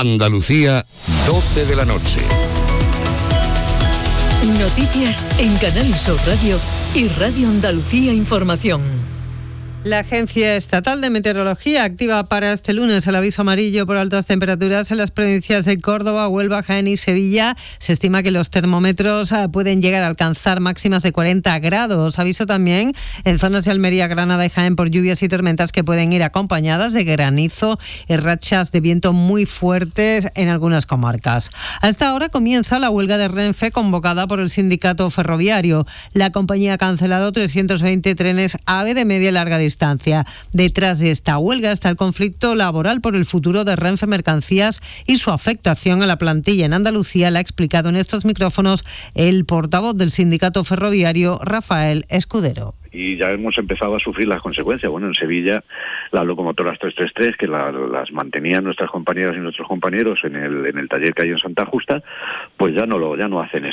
Andalucía, 12 de la noche. Noticias en Canal Sur Radio y Radio Andalucía Información. La Agencia Estatal de Meteorología activa para este lunes el aviso amarillo por altas temperaturas en las provincias de Córdoba, Huelva, Jaén y Sevilla. Se estima que los termómetros pueden llegar a alcanzar máximas de 40 grados. Aviso también en zonas de Almería, Granada y Jaén por lluvias y tormentas que pueden ir acompañadas de granizo y rachas de viento muy fuertes en algunas comarcas. A esta hora comienza la huelga de Renfe convocada por el sindicato ferroviario. La compañía ha cancelado 320 trenes AVE de media y larga distancia. Detrás de esta huelga está el conflicto laboral por el futuro de Renfe Mercancías y su afectación a la plantilla en Andalucía, la ha explicado en estos micrófonos el portavoz del sindicato ferroviario, Rafael Escudero. Y ya hemos empezado a sufrir las consecuencias. Bueno, en Sevilla las locomotoras 333 que las mantenían nuestras compañeras y nuestros compañeros en el taller que hay en Santa Justa, pues ya no hacen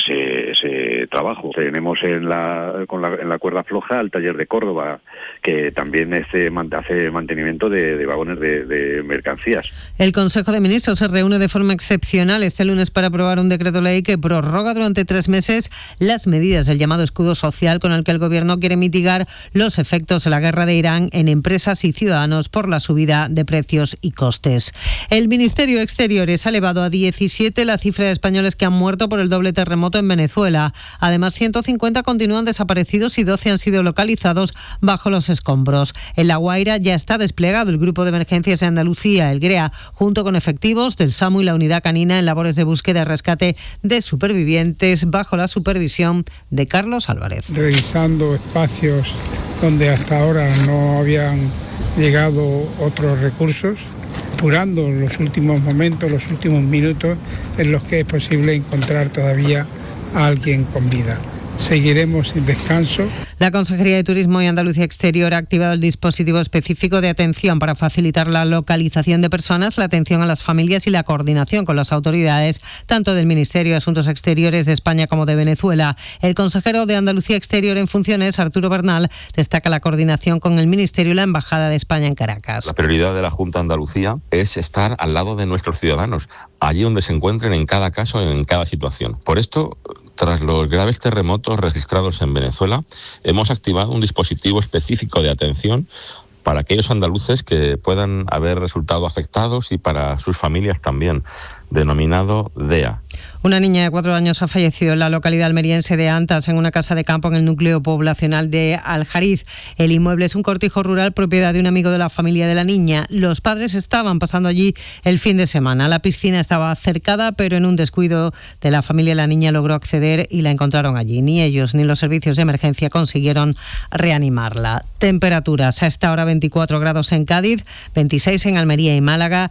ese trabajo. Tenemos en la cuerda floja el taller de Córdoba, que también hace mantenimiento de vagones de mercancías. El Consejo de Ministros se reúne de forma excepcional este lunes para aprobar un decreto ley que prorroga durante 3 meses las medidas del llamado escudo social con el que el Gobierno quiere mitigar los efectos de la guerra de Irán en empresas y ciudadanos por la subida de precios y costes. El Ministerio de Exteriores ha elevado a 17 la cifra de españoles que han muerto por el doble terremoto en Venezuela. Además, 150 continúan desaparecidos y 12 han sido localizados bajo los escombros. En La Guaira ya está desplegado el Grupo de Emergencias de Andalucía, el GREA, junto con efectivos del SAMU y la Unidad Canina en labores de búsqueda y rescate de supervivientes bajo la supervisión de Carlos Álvarez. Revisando espacios donde hasta ahora no habían llegado otros recursos, apurando los últimos momentos, los últimos minutos en los que es posible encontrar todavía a alguien con vida. Seguiremos sin descanso. La Consejería de Turismo y Andalucía Exterior ha activado el dispositivo específico de atención para facilitar la localización de personas, la atención a las familias y la coordinación con las autoridades, tanto del Ministerio de Asuntos Exteriores de España como de Venezuela. El consejero de Andalucía Exterior en funciones, Arturo Bernal, destaca la coordinación con el Ministerio y la Embajada de España en Caracas. La prioridad de la Junta de Andalucía es estar al lado de nuestros ciudadanos, allí donde se encuentren en cada caso, en cada situación. Por esto, tras los graves terremotos registrados en Venezuela, hemos activado un dispositivo específico de atención para aquellos andaluces que puedan haber resultado afectados y para sus familias también, denominado DEA. Una niña de 4 años ha fallecido en la localidad almeriense de Antas, en una casa de campo en el núcleo poblacional de Aljariz. El inmueble es un cortijo rural propiedad de un amigo de la familia de la niña. Los padres estaban pasando allí el fin de semana. La piscina estaba cercada, pero en un descuido de la familia la niña logró acceder y la encontraron allí. Ni ellos ni los servicios de emergencia consiguieron reanimarla. Temperaturas: a esta hora 24 grados en Cádiz, 26 en Almería y Málaga,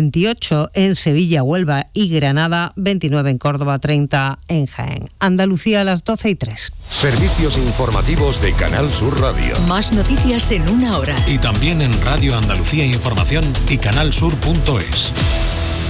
28 en Sevilla, Huelva y Granada, 29 en Córdoba, 30 en Jaén. Andalucía a las 12:03. Servicios informativos de Canal Sur Radio. Más noticias en una hora. Y también en Radio Andalucía Información y canalsur.es.